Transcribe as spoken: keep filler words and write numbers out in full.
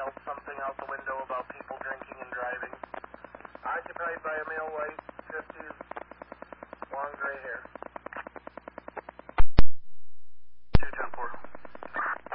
yelled something out the window about people drinking and driving. Occupied by a male white